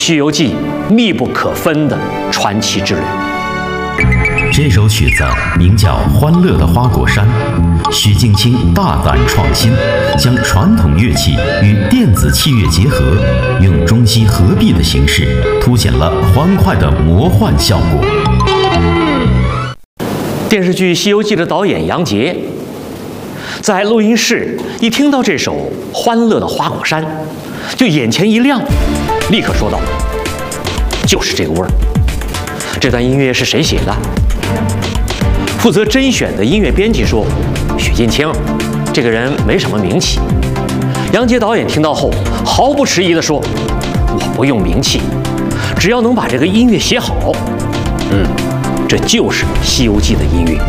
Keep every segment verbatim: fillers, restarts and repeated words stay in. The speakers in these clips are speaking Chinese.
《西游记》密不可分的传奇之旅。 这首曲子名叫《欢乐的花果山》，许镜清大胆创新，将传统乐器与电子器乐结合，用中西合璧的形式，凸显了欢快的魔幻效果。 电视剧《西游记》的导演杨洁，在录音室一听到这首《欢乐的花果山》，就眼前一亮，立刻说道：“就是这个味儿。”这段音乐是谁写的？负责甄选的音乐编辑说：“许镜清，这个人没什么名气。”杨洁导演听到后毫不迟疑地说：“我不用名气，只要能把这个音乐写好，嗯，这就是《西游记》的音乐。”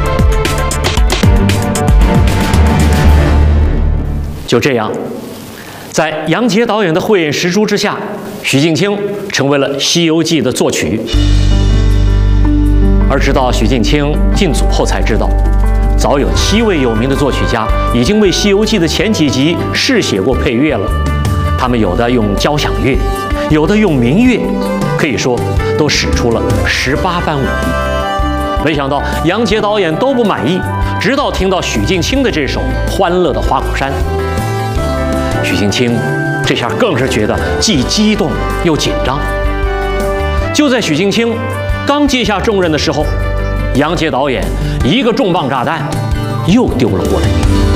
就这样，在杨洁导演的慧眼识珠之下，许镜清成为了《西游记》的作曲。而直到许镜清进组后才知道，早有七位有名的作曲家已经为《西游记》的前几集试写过配乐了。他们有的用交响乐，有的用民乐，可以说都使出了十八般武艺。没想到杨洁导演都不满意，直到听到许镜清的这首《欢乐的花果山》，许镜清这下更是觉得既激动又紧张。就在许镜清刚接下重任的时候，杨洁导演一个重磅炸弹又丢了过来。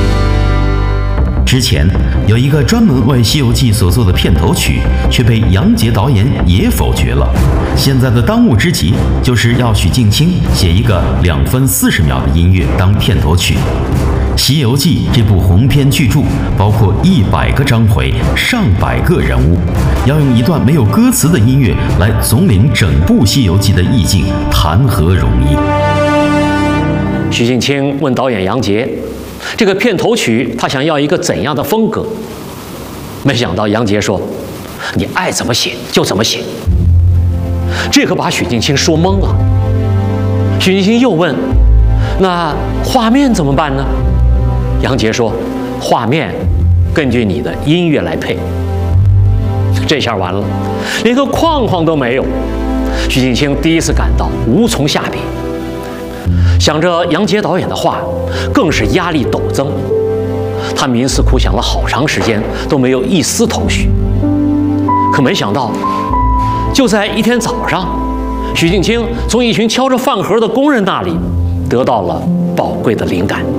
之前有一个专门为《西游记》所做的片头曲，却被杨洁导演也否决了。现在的当务之急就是要许镜清写一个两分四十秒的音乐当片头曲。《西游记》这部鸿篇巨著包括一百个章回、上百个人物，要用一段没有歌词的音乐来总领整部《西游记》的意境，谈何容易？ 许镜清问导演杨洁，这个片头曲他想要一个怎样的风格？没想到杨洁说：“你爱怎么写就怎么写。”这可把许镜清说懵了。许镜清又问：“那画面怎么办呢？”杨洁说：“画面根据你的音乐来配。”这下完了，连个框框都没有。许镜清第一次感到无从下笔，想着杨洁导演的话，更是压力陡增。他冥思苦想了好长时间，都没有一丝头绪。可没想到，就在一天早上，许镜清从一群敲着饭盒的工人那里得到了宝贵的灵感。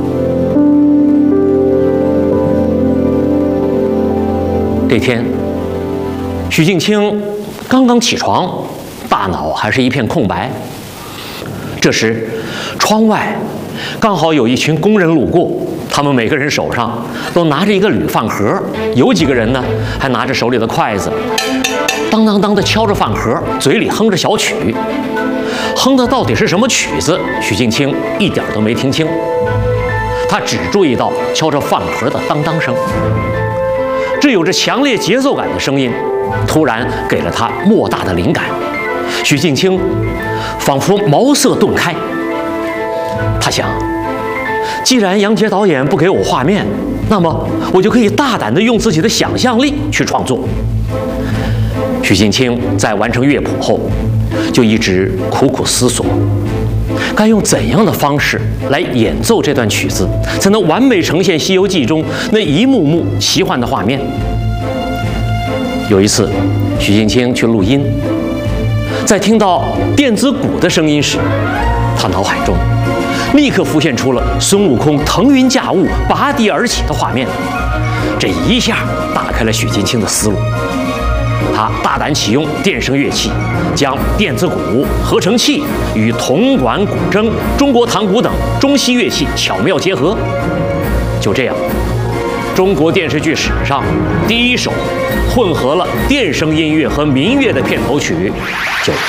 这天，许镜清刚刚起床，大脑还是一片空白。这时，窗外刚好有一群工人路过，他们每个人手上都拿着一个铝饭盒，有几个人呢还拿着手里的筷子，当当当地敲着饭盒，嘴里哼着小曲。哼的到底是什么曲子，许镜清一点都没听清，他只注意到敲着饭盒的当当声。这有着强烈节奏感的声音，突然给了他莫大的灵感。许镜清仿佛茅塞顿开，他想，既然杨洁导演不给我画面，那么我就可以大胆地用自己的想象力去创作。许镜清在完成乐谱后，就一直苦苦思索，该用怎样的方式来演奏这段曲子，才能完美呈现《西游记》中那一幕幕奇幻的画面。有一次，许镜清去录音，在听到电子鼓的声音时，他脑海中立刻浮现出了孙悟空腾云驾雾、拔地而起的画面。这一下打开了许镜清的思路。他大胆启用电声乐器，将电子鼓、合成器与铜管、古筝、中国弹鼓等中西乐器巧妙结合。就这样，中国电视剧史上第一首混合了电声音乐和民乐的片头曲就